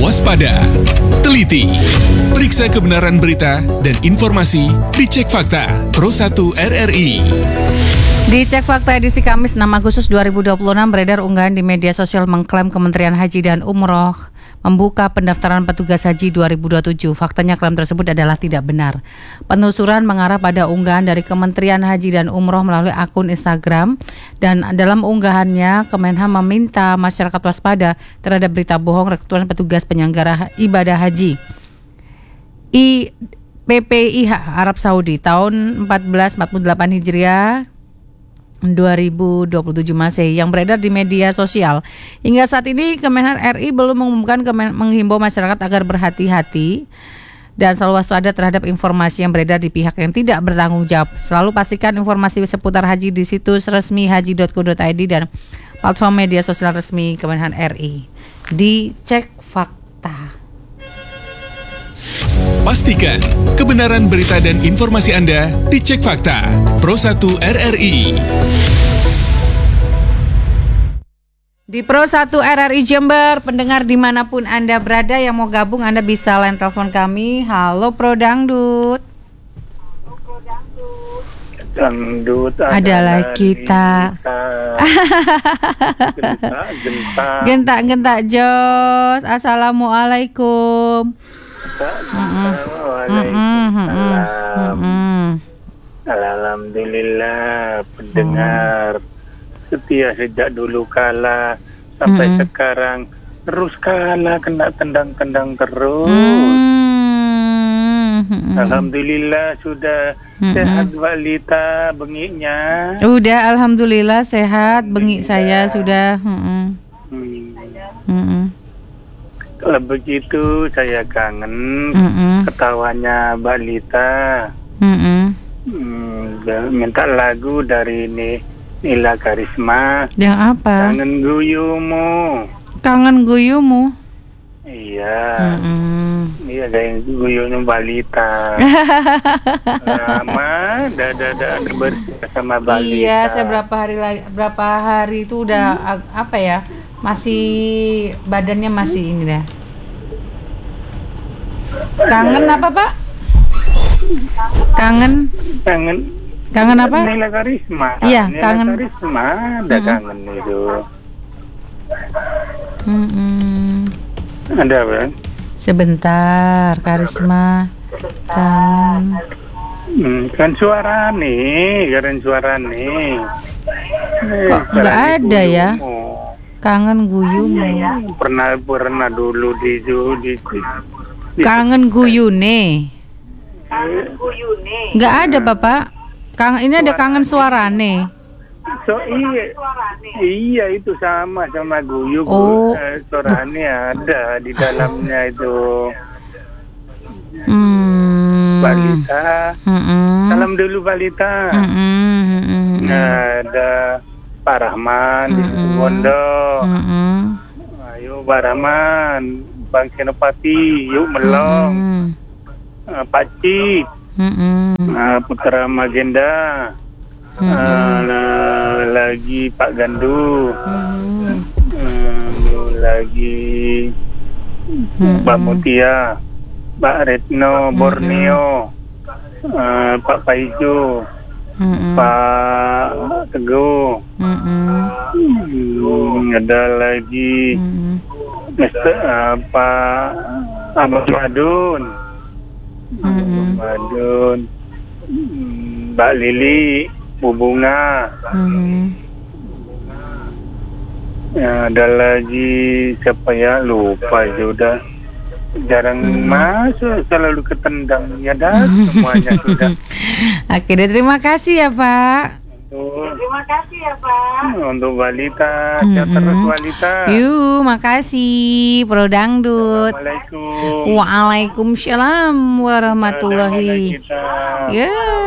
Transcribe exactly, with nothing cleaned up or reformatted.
waspada, teliti, periksa kebenaran berita dan informasi di Cek Fakta Pro satu R R I. Di Cek Fakta edisi Kamis enam Agustus dua ribu dua puluh enam beredar unggahan di media sosial mengklaim Kementerian Haji dan Umroh membuka pendaftaran petugas haji dua ribu dua puluh tujuh. Faktanya klaim tersebut adalah tidak benar. Penelusuran mengarah pada unggahan dari Kementerian Haji dan Umroh melalui akun Instagram, dan dalam unggahannya Kemenham meminta masyarakat waspada terhadap berita bohong rekrutan petugas penyelenggara ibadah haji I P P I H Arab Saudi tahun seribu empat ratus empat puluh delapan Hijriah dua ribu dua puluh tujuh Masehi yang beredar di media sosial. Hingga saat ini Kemenhan R I belum mengumumkan kemen- menghimbau masyarakat agar berhati-hati dan selalu waspada terhadap informasi yang beredar di pihak yang tidak bertanggung jawab. Selalu pastikan informasi seputar haji di situs resmi haji dot co dot i d dan platform media sosial resmi Kemenhan R I. Di Cek Fakta. Pastikan kebenaran berita dan informasi Anda di Cek Fakta Pro satu R R I. Di Pro satu R R I Jember, pendengar dimanapun Anda berada yang mau gabung, Anda bisa line telepon kami. Halo Pro Dangdut. Dangdut adalah kita. Gentak-gentak. Gentak-gentak Jos. Assalamualaikum. Waalaikumsalam. Alhamdulillah, pendengar setia sejak dulu kala sampai Mm-mm. sekarang terus kala kena tendang-tendang terus. Mm-mm. Alhamdulillah sudah Mm-mm. sehat balita bengiknya. Udah, alhamdulillah sehat. Bengik saya sudah. Mm-mm. Hmm. Mm-mm. Kalau begitu saya kangen Mm-mm. ketawanya balita. Mm-mm. Hmm, minta lagu dari ini Nila Karisma. Yang apa? Kangen guyumu. Kangen guyumu. Iya. Mm-mm. Iya, kayak guyunya balita. Lama dah dah dah bersama balita. Iya, saya berapa hari lagi, berapa hari itu udah ag- apa ya? Masih badannya masih ini dah. Kangen apa, Pak? Kangen Kangen. Kangen apa? Nila Karisma. Iya, Nila kangen. Karisma ada Mm-mm. kangen itu. Mm-mm. Ada apa? Sebentar, Karisma. Kangen. Hmm, kan suara nih, kan suara nih. Kok nggak ada ya? Kangen guyumu. Pernah pernah dulu di di, di, di Kangen guyune. Nggak ada, Bapak. Kang ini ada kangen suarane. So iya, iya itu sama sama guyu. Oh. Eh, suaranya ada di dalamnya itu. Hmm. Balita. Mm-mm. Salam dulu balita. Mm-mm. Mm-mm. Ada Pak Rahman di Mm-mm. Wondo. Mm-mm. Ayo Pak Rahman, Bang Senopati, yuk melong. Mm-mm. Uh, Pak Cik, Mm-mm. uh, Putra Magenda, Mm-mm. uh, lagi Pak Gandu, Mm-mm. uh, lagi Mm-mm. Mbak Mutia, Pak Retno Borneo, uh, Pak Paijo, Mm-mm. Pak Teguh, Mm-mm. hmm, ada lagi Mm-mm. Mister uh, Pak Ahmad Madun, Mm-mm. Madun, hmm, Mbak Lili, Bu Bunga, Mm-mm. ya, ada lagi siapa ya, lupa sudah, jarang masuk, selalu ketendang ya dah semuanya sudah. Oke deh, terima kasih ya Pak. Untuk, Terima kasih ya Pak. untuk balita, sehat Mm-mm. terus balita. Yuk, makasih Pro Dangdut. Assalamualaikum. Waalaikumsalam warahmatullahi. Kita. Ya.